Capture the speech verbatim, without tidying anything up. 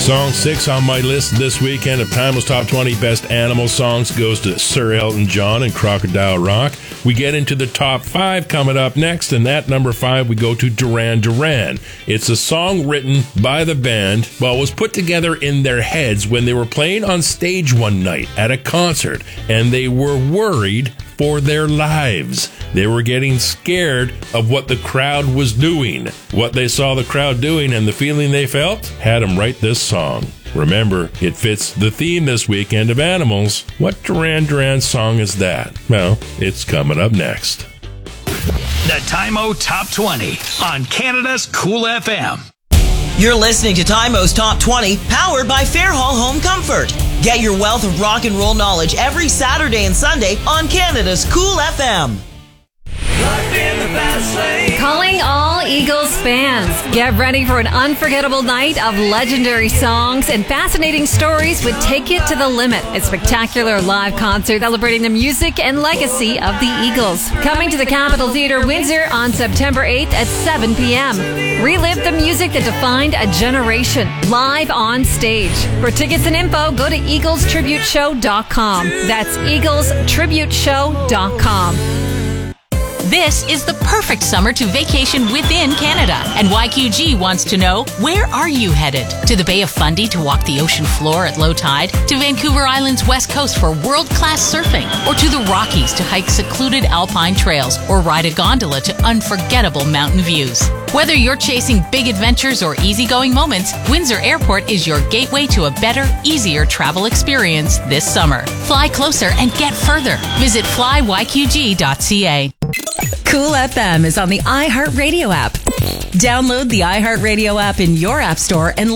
Song six on my list this weekend of Timeless Top twenty Best Animal Songs goes to Sir Elton John and Crocodile Rock. We get into the top five coming up next, and at number five we go to Duran Duran. It's a song written by the band, well, it was put together in their heads when they were playing on stage one night at a concert, and they were worried for their lives. They were getting scared of what the crowd was doing. What they saw the crowd doing and the feeling they felt had them write this song. Remember, it fits the theme this weekend of animals. What Duran Duran song is that? Well, it's coming up next. The Time-O Top twenty on Canada's Cool F M. You're listening to Time-O's Top twenty, powered by Fairhall Home Comfort. Get your wealth of rock and roll knowledge every Saturday and Sunday on Canada's Cool F M. Calling all Eagles fans. Get ready for an unforgettable night of legendary songs and fascinating stories with Take It to the Limit, a spectacular live concert celebrating the music and legacy of the Eagles. Coming to the Capitol Theatre, Windsor on September eighth at seven p.m. Relive the music that defined a generation, live on stage. For tickets and info, go to eagles tribute show dot com. That's eagles tribute show dot com. This is the perfect summer to vacation within Canada. And Y Q G wants to know, where are you headed? To the Bay of Fundy to walk the ocean floor at low tide? To Vancouver Island's west coast for world-class surfing? Or to the Rockies to hike secluded alpine trails or ride a gondola to unforgettable mountain views? Whether you're chasing big adventures or easygoing moments, Windsor Airport is your gateway to a better, easier travel experience this summer. Fly closer and get further. Visit fly y q g dot c a. Cool F M is on the iHeartRadio app. Download the iHeartRadio app in your app store and